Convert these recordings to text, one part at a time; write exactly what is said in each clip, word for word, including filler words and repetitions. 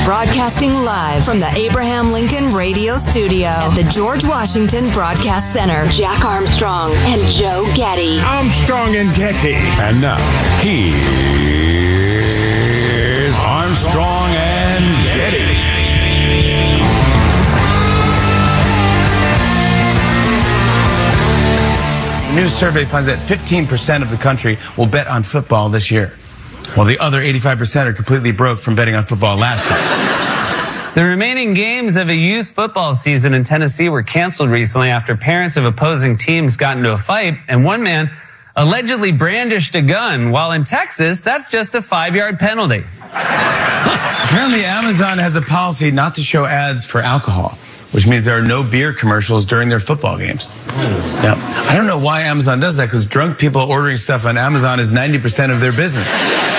Broadcasting live from the Abraham Lincoln Radio Studio at the George Washington Broadcast Center. Jack Armstrong and Joe Getty. Armstrong and Getty. And now, here's Armstrong and Getty. A new survey finds that fifteen percent of the country will bet on football this year, while the other eighty-five percent are completely broke from betting on football last year. The remaining games of a youth football season in Tennessee were canceled recently after parents of opposing teams got into a fight, and one man allegedly brandished a gun, while in Texas, that's just a five-yard penalty. Apparently, Amazon has a policy not to show ads for alcohol, which means there are no beer commercials during their football games. Mm. Yeah. I don't know why Amazon does that, because drunk people ordering stuff on Amazon is ninety percent of their business.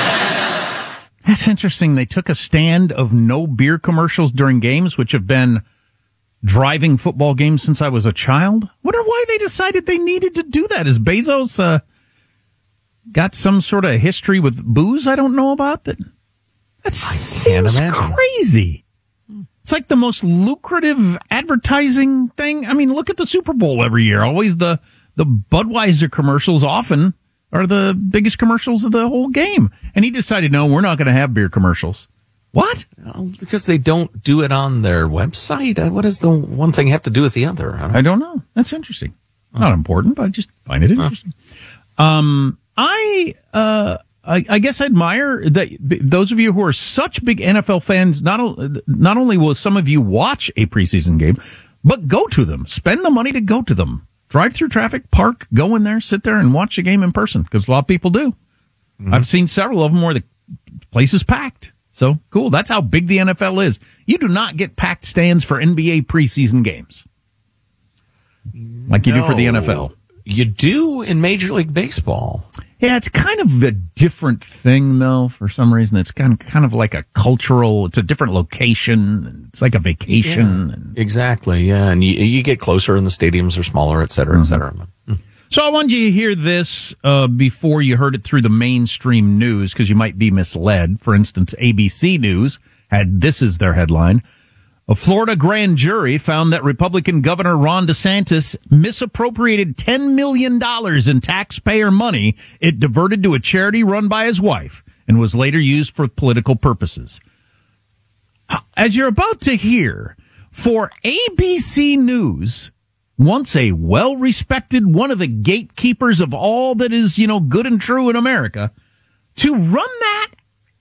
That's interesting. They took a stand of no beer commercials during games, which have been driving football games since I was a child. Wonder why they decided they needed to do that. Is Bezos uh, got some sort of history with booze I don't know about? That that seems crazy. It's like the most lucrative advertising thing. I mean, look at the Super Bowl every year. Always the the Budweiser commercials often are the biggest commercials of the whole game. And he decided, no, we're not going to have beer commercials. What? Well, because they don't do it on their website. What does the one thing have to do with the other? I don't, I don't know. That's interesting. Oh. Not important, but I just find it interesting. Oh. Um, I, uh, I, I guess I admire that those of you who are such big N F L fans, not, not only will some of you watch a preseason game, but go to them. Spend the money to go to them. Drive through traffic, park, go in there, sit there and watch a game in person, because a lot of people do. Mm-hmm. I've seen several of them where the place is packed. So, cool. That's how big the N F L is. You do not get packed stands for N B A preseason games like you no, do for the N F L. You do in Major League Baseball. Yeah, it's kind of a different thing, though, for some reason. It's kind of, kind of like a cultural, it's a different location. It's like a vacation. Yeah, exactly, yeah. And you, you get closer and the stadiums are smaller, et cetera, et cetera. Mm-hmm. So I wanted you to hear this uh, before you heard it through the mainstream news, because you might be misled. For instance, A B C News had this as their headline. A Florida grand jury found that Republican Governor Ron DeSantis misappropriated ten million dollars in taxpayer money it diverted to a charity run by his wife and was later used for political purposes. As you're about to hear, for A B C News, once a well-respected, one of the gatekeepers of all that is, you know, good and true in America, to run that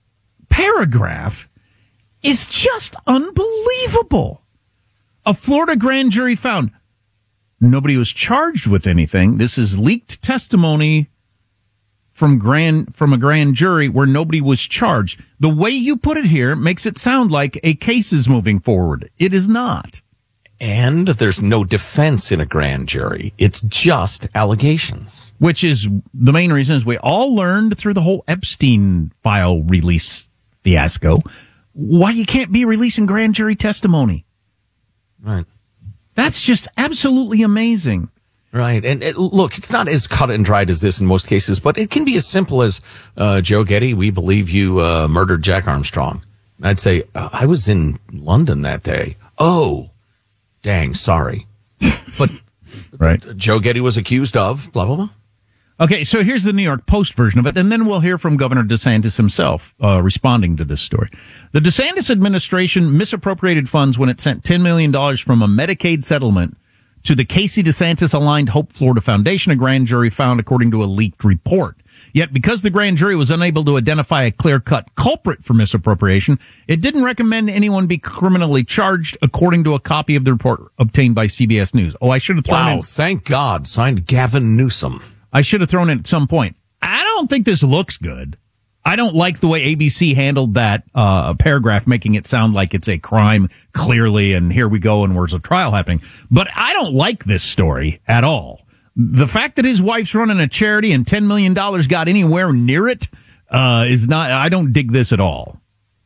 paragraph is just unbelievable. A Florida grand jury found nobody was charged with anything. This is leaked testimony from grand from a grand jury where nobody was charged. The way you put it here makes it sound like a case is moving forward. It is not. And there's no defense in a grand jury. It's just allegations. Which is the main reason, is we all learned through the whole Epstein file release fiasco why you can't be releasing grand jury testimony. Right. That's just absolutely amazing. Right. And it, look, it's not as cut and dried as this in most cases, but it can be as simple as, uh, Joe Getty, we believe you uh, murdered Jack Armstrong. I'd say, uh, I was in London that day. Oh, dang, sorry. But right. Joe Getty was accused of blah, blah, blah. Okay, so here's the New York Post version of it, and then we'll hear from Governor DeSantis himself uh, responding to this story. The DeSantis administration misappropriated funds when it sent ten million dollars from a Medicaid settlement to the Casey DeSantis-aligned Hope Florida Foundation, a grand jury found according to a leaked report. Yet, because the grand jury was unable to identify a clear-cut culprit for misappropriation, it didn't recommend anyone be criminally charged, according to a copy of the report obtained by C B S News. Oh, I should have thrown wow, in... Wow, thank God. Signed Gavin Newsom. I should have thrown in at some point. I don't think this looks good. I don't like the way A B C handled that uh, paragraph, making it sound like it's a crime, clearly, and here we go, and where's a trial happening. But I don't like this story at all. The fact that his wife's running a charity and ten million dollars got anywhere near it uh, is not, I don't dig this at all.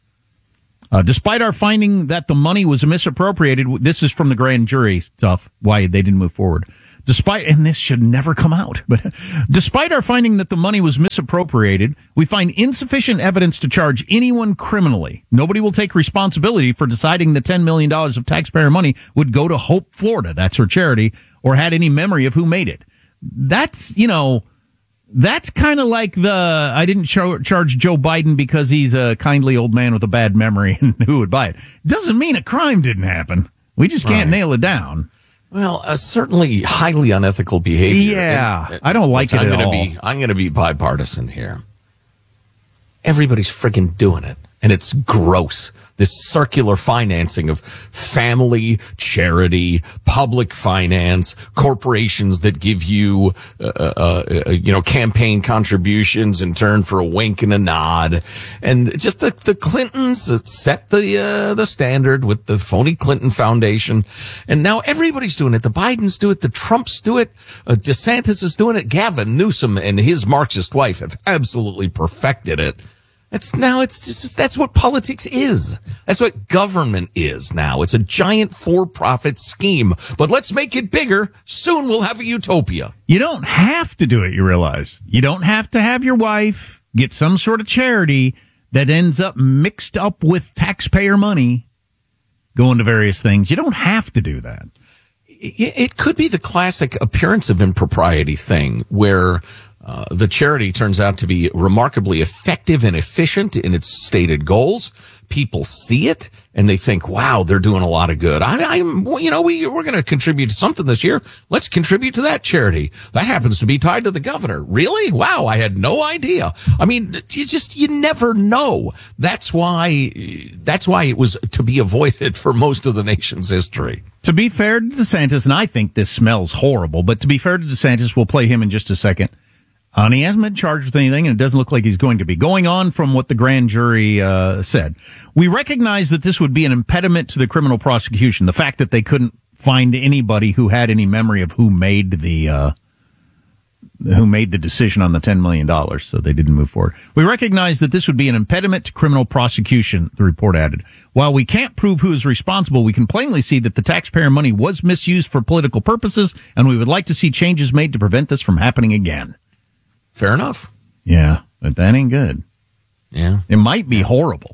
Uh, despite our finding that the money was misappropriated, this is from the grand jury stuff, why they didn't move forward. Despite, and this should never come out, but despite our finding that the money was misappropriated, we find insufficient evidence to charge anyone criminally. Nobody will take responsibility for deciding the ten million dollars of taxpayer money would go to Hope Florida, that's her charity, or had any memory of who made it. That's, you know, that's kind of like the, I didn't char- charge Joe Biden because he's a kindly old man with a bad memory and who would buy it. Doesn't mean a crime didn't happen. We just can't Right. nail it down. Well, uh, certainly highly unethical behavior. Yeah, And, uh, I don't like it I'm at gonna all. Be, I'm going to be bipartisan here. Everybody's friggin' doing it. And it's gross. This circular financing of family, charity, public finance, corporations that give you, uh, uh, uh, you know, campaign contributions in turn for a wink and a nod. And just the, the Clintons set the, uh, the standard with the phony Clinton Foundation. And now everybody's doing it. The Bidens do it. The Trumps do it. Uh, DeSantis is doing it. Gavin Newsom and his Marxist wife have absolutely perfected it. It's now, it's just, that's what politics is. That's what government is now. It's a giant for-profit scheme. But let's make it bigger. Soon we'll have a utopia. You don't have to do it, you realize. You don't have to have your wife get some sort of charity that ends up mixed up with taxpayer money going to various things. You don't have to do that. It, it could be the classic appearance of impropriety thing where Uh, the charity turns out to be remarkably effective and efficient in its stated goals. People see it and they think, wow, they're doing a lot of good. I, I'm, you know, we, we're going to contribute to something this year. Let's contribute to that charity. That happens to be tied to the governor. Really? Wow. I had no idea. I mean, you just, you never know. That's why, that's why it was to be avoided for most of the nation's history. To be fair to DeSantis, and I think this smells horrible, but to be fair to DeSantis, we'll play him in just a second. Uh, and he hasn't been charged with anything, and it doesn't look like he's going to be. Going on from what the grand jury uh, said, we recognize that this would be an impediment to the criminal prosecution. The fact that they couldn't find anybody who had any memory of who made the uh, who made the decision on the ten million dollars, so they didn't move forward. We recognize that this would be an impediment to criminal prosecution, the report added. While we can't prove who is responsible, we can plainly see that the taxpayer money was misused for political purposes, and we would like to see changes made to prevent this from happening again. Fair enough. Yeah, but that ain't good. Yeah. It might be horrible.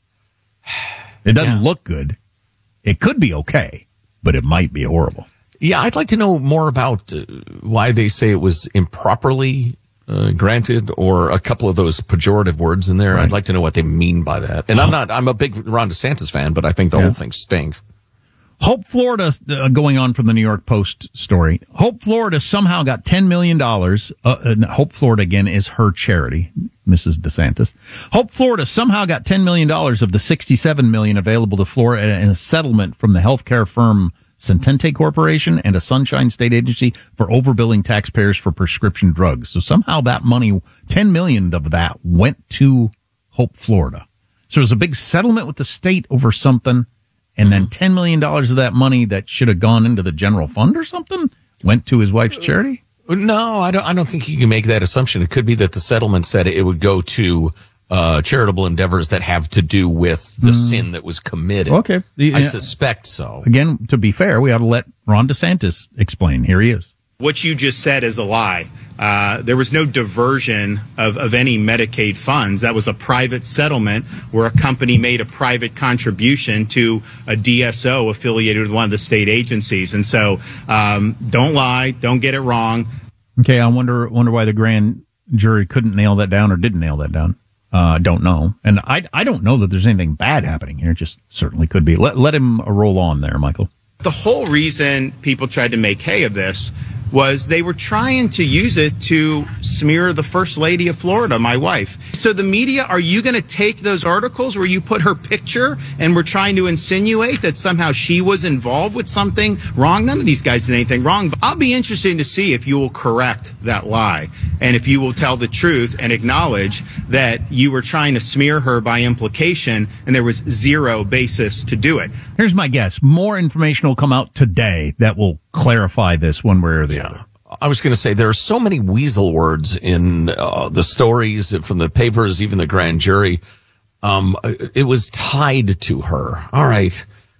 It doesn't Yeah. look good. It could be okay, but it might be horrible. Yeah, I'd like to know more about uh, why they say it was improperly uh, granted, or a couple of those pejorative words in there. Right. I'd like to know what they mean by that. And I'm not, I'm a big Ron DeSantis fan, but I think the Yeah. whole thing stinks. Hope Florida, uh, going on from the New York Post story, Hope Florida somehow got ten million dollars. Uh, uh, Hope Florida, again, is her charity, Missus DeSantis. Hope Florida somehow got ten million dollars of the sixty-seven million dollars available to Florida in a settlement from the healthcare firm Centente Corporation and a Sunshine State Agency for overbilling taxpayers for prescription drugs. So somehow that money, ten million dollars of that, went to Hope Florida. So it was a big settlement with the state over something. And then ten million dollars of that money that should have gone into the general fund or something went to his wife's charity? No, I don't, I don't think you can make that assumption. It could be that the settlement said it would go to uh, charitable endeavors that have to do with the mm. sin that was committed. Okay. The, I yeah. suspect so. Again, to be fair, we ought to let Ron DeSantis explain. Here he is. What you just said is a lie. Uh, there was no diversion of, of any Medicaid funds. That was a private settlement where a company made a private contribution to a D S O affiliated with one of the state agencies. And so um, don't lie. Don't get it wrong. Okay, I wonder wonder why the grand jury couldn't nail that down or didn't nail that down. I uh, don't know. And I, I don't know that there's anything bad happening here. It just certainly could be. Let, let him roll on there, Michael. The whole reason people tried to make hay of this was they were trying to use it to smear the First Lady of Florida, my wife. So the media, are you going to take those articles where you put her picture and we're trying to insinuate that somehow she was involved with something wrong? None of these guys did anything wrong. But I'll be interested to see if you will correct that lie and if you will tell the truth and acknowledge that you were trying to smear her by implication and there was zero basis to do it. Here's my guess. More information will come out today that will clarify this one way or the Yeah. other. I was going to say there are so many weasel words in uh, the stories from the papers, even the grand jury. Um, it was tied to her. All right.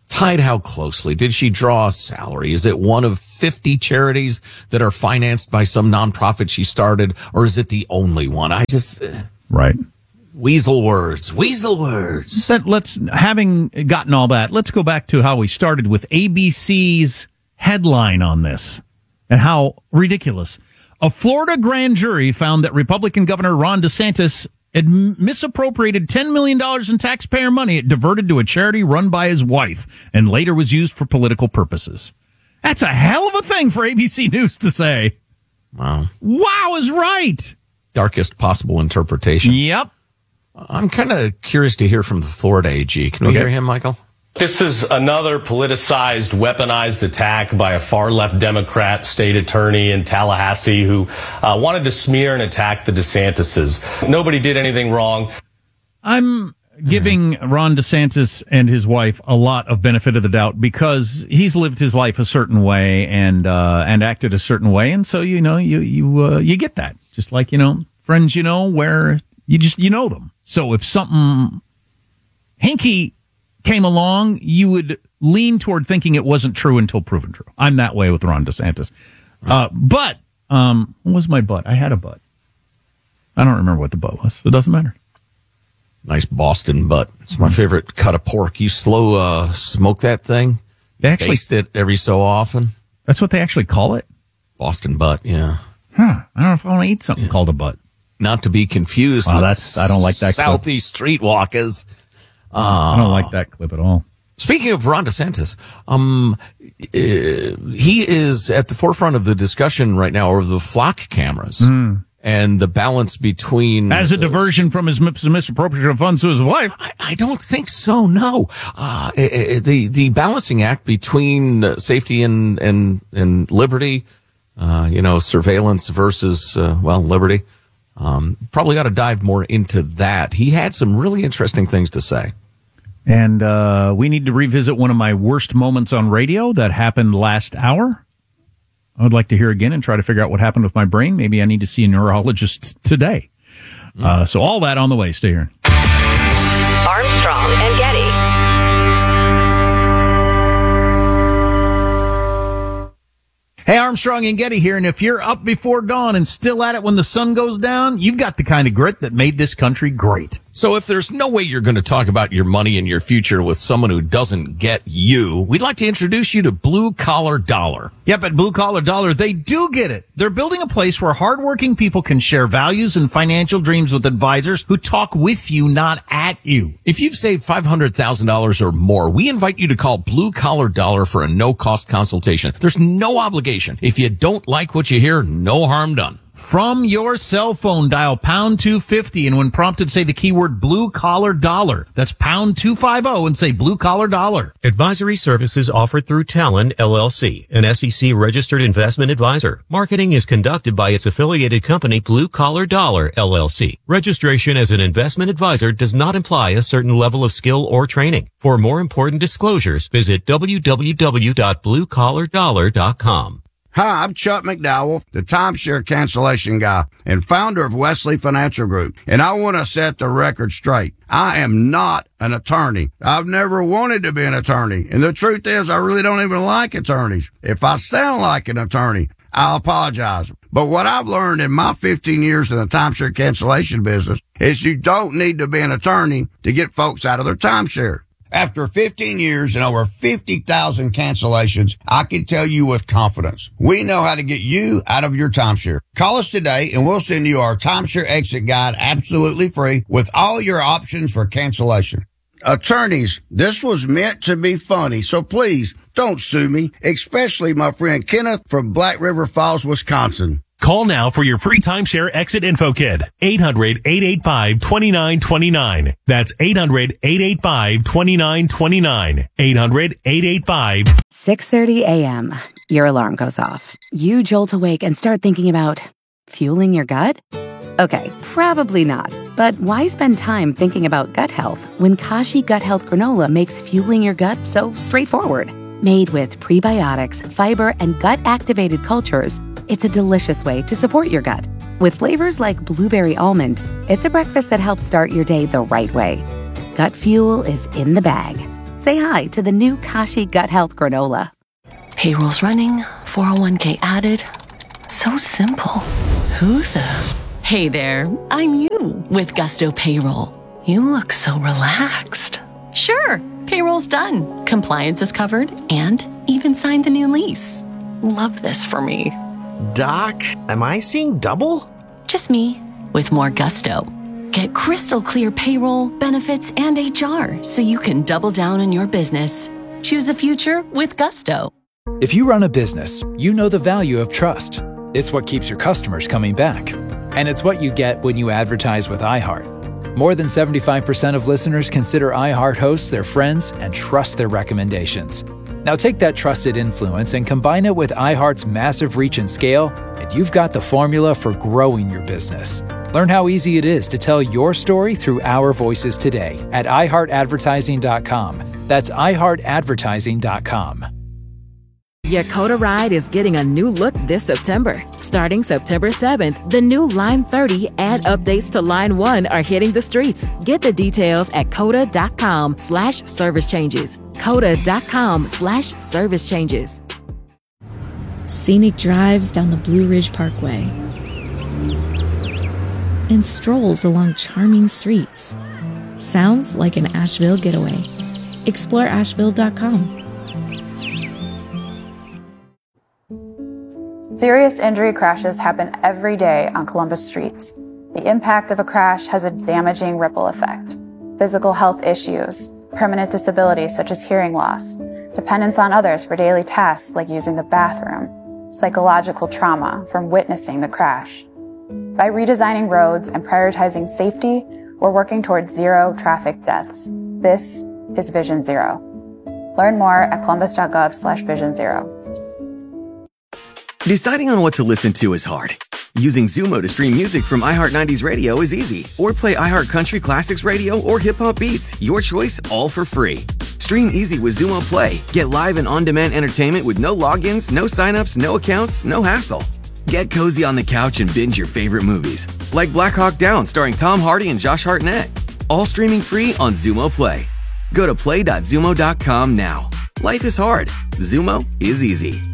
Tied how closely? Did she draw a salary? Is it one of fifty charities that are financed by some nonprofit she started, or is it the only one? I just... Uh, right. Weasel words. Weasel words. That, let's, having gotten all that, let's go back to how we started with A B C's headline on this and how ridiculous. A Florida grand jury found that Republican Governor Ron DeSantis had misappropriated ten million dollars in taxpayer money it diverted to a charity run by his wife and later was used for political purposes. That's a hell of a thing for A B C News to say. Wow. Wow is right. Darkest possible interpretation. Yep. I'm kind of curious to hear from the Florida A G. Can we Okay. hear him, Michael? This is another politicized, weaponized attack by a far-left Democrat state attorney in Tallahassee who uh, wanted to smear and attack the DeSantises. Nobody did anything wrong. I'm giving Ron DeSantis and his wife a lot of benefit of the doubt because he's lived his life a certain way and uh, and acted a certain way, and so you know you you uh, you get that. Just like you know friends, you know where you just you know them. So if something hinky came along, you would lean toward thinking it wasn't true until proven true. I'm that way with Ron DeSantis. Uh, but, um, what was my butt? I had a butt. I don't remember what the butt was. It doesn't matter. Nice Boston butt. It's my favorite cut of pork. You slow uh, smoke that thing. They actually, Baste it every so often. that's what they actually call it? Boston butt, yeah. Huh. I don't know if I want to eat something yeah. called a butt. Not to be confused Wow, with that's, I don't like that Southeast streetwalkers. Uh, I don't like that clip at all. Speaking of Ron DeSantis, um, uh, he is at the forefront of the discussion right now over the flock cameras mm. and the balance between... As a diversion uh, from his misappropriation of funds to his wife? I, I don't think so, no. Uh, the, the balancing act between safety and, and, and liberty, uh, you know, surveillance versus, uh, well, liberty. Um, probably got to dive more into that. He had some really interesting things to say. And uh, we need to revisit one of my worst moments on radio that happened last hour. I would like to hear again and try to figure out what happened with my brain. Maybe I need to see a neurologist today. Mm. Uh, so all that on the way. Stay here. Armstrong and Getty. Hey, Armstrong and Getty here, and if you're up before dawn and still at it when the sun goes down, you've got the kind of grit that made this country great. So if there's no way you're going to talk about your money and your future with someone who doesn't get you, we'd like to introduce you to Blue Collar Dollar. Yep, at Blue Collar Dollar, they do get it. They're building a place where hardworking people can share values and financial dreams with advisors who talk with you, not at you. If you've saved five hundred thousand dollars or more, we invite you to call Blue Collar Dollar for a no-cost consultation. There's no obligation. If you don't like what you hear, no harm done. From your cell phone, dial pound two fifty, and when prompted, say the keyword Blue Collar Dollar. That's pound two fifty and say Blue Collar Dollar. Advisory services offered through Talon, L L C, an S E C-registered investment advisor. Marketing is conducted by its affiliated company, Blue Collar Dollar, L L C. Registration as an investment advisor does not imply a certain level of skill or training. For more important disclosures, visit w w w dot blue collar dollar dot com. Hi, I'm Chuck McDowell, the timeshare cancellation guy and founder of Wesley Financial Group. And I want to set the record straight. I am not an attorney. I've never wanted to be an attorney. And the truth is, I really don't even like attorneys. If I sound like an attorney, I'll apologize. But what I've learned in my fifteen years in the timeshare cancellation business is you don't need to be an attorney to get folks out of their timeshare. After fifteen years and over fifty thousand cancellations, I can tell you with confidence, we know how to get you out of your timeshare. Call us today and we'll send you our timeshare exit guide absolutely free with all your options for cancellation. Attorneys, this was meant to be funny, so please don't sue me, especially my friend Kenneth from Black River Falls, Wisconsin. Call now for your free timeshare exit info kit. eight hundred, eight eight five, two nine two nine. That's eight hundred, eight eight five, two nine two nine. eight hundred, eight eight five. six thirty a.m. Your alarm goes off. You jolt awake and start thinking about fueling your gut? Okay, probably not. But why spend time thinking about gut health when Kashi Gut Health Granola makes fueling your gut so straightforward? Made with prebiotics, fiber, and gut-activated cultures, it's a delicious way to support your gut. With flavors like blueberry almond, it's a breakfast that helps start your day the right way. Gut fuel is in the bag. Say hi to the new Kashi Gut Health Granola. Payroll's running, four oh one k added. So simple. Who the? Hey there, I'm you with Gusto Payroll. You look so relaxed. Sure, payroll's done. Compliance is covered and even signed the new lease. Love this for me. Doc, am I seeing double? Just me with more gusto. Get crystal clear payroll, benefits, and H R so you can double down on your business. Choose a future with Gusto. If you run a business, you know the value of trust. It's what keeps your customers coming back. And it's what you get when you advertise with iHeart. More than seventy-five percent of listeners consider iHeart hosts their friends and trust their recommendations. Now take that trusted influence and combine it with iHeart's massive reach and scale, and you've got the formula for growing your business. Learn how easy it is to tell your story through our voices today at i heart advertising dot com. That's i heart advertising dot com. Yakota Ride is getting a new look this September. Starting September seventh, the new Line thirty and updates to Line one are hitting the streets. Get the details at coda dot com slash service changes. coda dot com slash service changes. Scenic drives down the Blue Ridge Parkway and strolls along charming streets. Sounds like an Asheville getaway. Explore asheville dot com. Serious injury crashes happen every day on Columbus streets. The impact of a crash has a damaging ripple effect. Physical health issues, permanent disabilities such as hearing loss, dependence on others for daily tasks like using the bathroom, psychological trauma from witnessing the crash. By redesigning roads and prioritizing safety, we're working towards zero traffic deaths. This is Vision Zero. Learn more at columbus dot gov slash vision zero. Deciding on what to listen to is hard. Using Zumo to stream music from iHeart nineties Radio is easy. Or play iHeart Country Classics Radio or Hip Hop Beats. Your choice, all for free. Stream easy with Zumo Play. Get live and on-demand entertainment with no logins, no signups, no accounts, no hassle. Get cozy on the couch and binge your favorite movies. Like Black Hawk Down starring Tom Hardy and Josh Hartnett. All streaming free on Zumo Play. Go to play dot zumo dot com now. Life is hard. Zumo is easy.